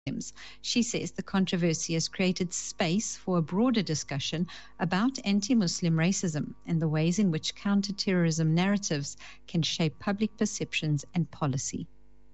She says the controversy has created space for a broader discussion about anti-Muslim racism and the ways in which counter-terrorism narratives can shape public perceptions and policy.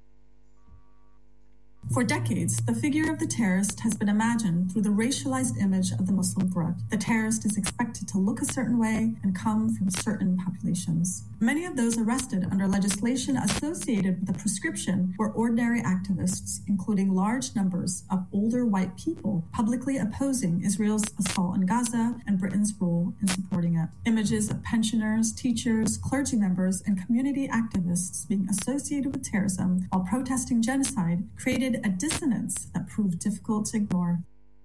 For decades, the figure of the terrorist has been imagined through the racialized image of the Muslim threat. The terrorist is expected to look a certain way and come from certain populations. Many of those arrested under legislation associated with the prescription were ordinary activists, including large numbers of older white people publicly opposing Israel's assault on Gaza and Britain's role in supporting it. Images of pensioners, teachers, clergy members, and community activists being associated with terrorism while protesting genocide created a dissonance that proved difficult to ignore.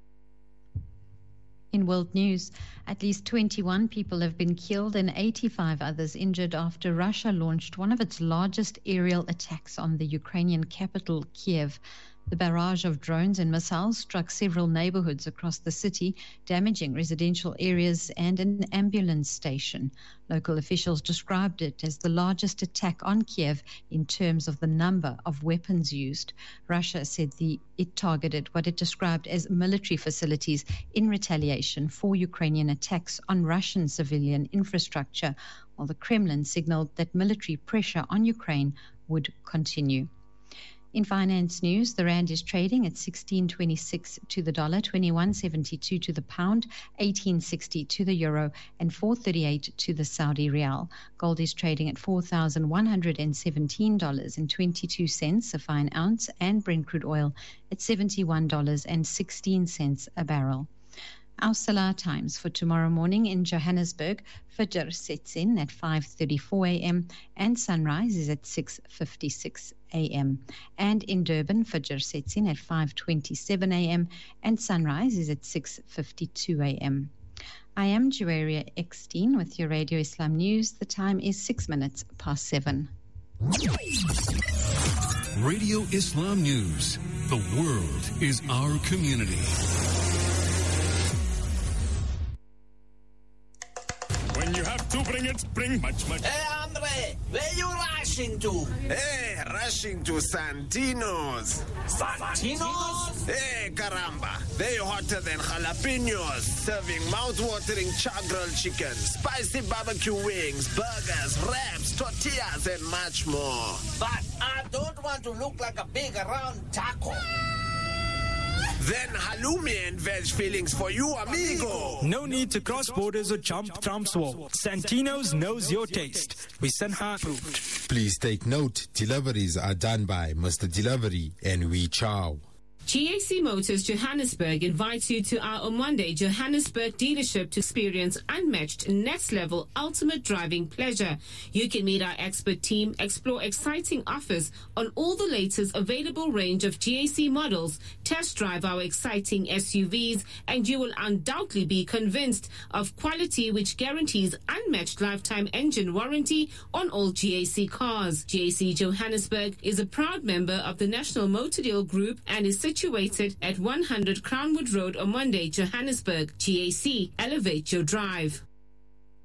In world news, at least 21 people have been killed and 85 others injured after Russia launched one of its largest aerial attacks on the Ukrainian capital, Kiev. The barrage of drones and missiles struck several neighborhoods across the city, damaging residential areas and an ambulance station. Local officials described it as the largest attack on Kiev in terms of the number of weapons used. Russia said it targeted what it described as military facilities in retaliation for Ukrainian attacks on Russian civilian infrastructure, while the Kremlin signaled that military pressure on Ukraine would continue. In finance news, the rand is trading at 16.26 to the dollar, 21.72 to the pound, 18.60 to the euro, and 4.38 to the Saudi rial. Gold is trading at $4,117.22 a fine ounce, and Brent crude oil at $71.16 a barrel. Our Salah times for tomorrow morning: in Johannesburg, Fajr sets in at 5:34 a.m. and sunrise is at 6:56 a.m. And in Durban, Fajr sets in at 5:27 a.m. and sunrise is at 6:52 a.m. I am Juwaria Eckstein with your Radio Islam News. The time is 6 minutes past 7. Radio Islam News. The world is our community. When you have to bring it, bring much. Hey, Andre, where you rushing to? Hey, rushing to Santino's. Santino's? Hey, caramba. They hotter than jalapenos, serving mouth-watering char-grilled chicken, spicy barbecue wings, burgers, wraps, tortillas, and much more. But I don't want to look like a big round taco. Then halloumi and veg fillings for you, amigo. No need to cross borders or jump Trump's wall. Santino's knows your taste. We Sanha approved. Please take note, deliveries are done by Mr. Delivery and We Chow. GAC Motors Johannesburg invites you to our Monday Johannesburg dealership to experience unmatched next-level ultimate driving pleasure. You can meet our expert team, explore exciting offers on all the latest available range of GAC models, test drive our exciting SUVs, and you will undoubtedly be convinced of quality which guarantees unmatched lifetime engine warranty on all GAC cars. GAC Johannesburg is a proud member of the National Motor Deal Group and is situated at 100 Crownwood Road, Omonde, Johannesburg. GAC, elevate your drive.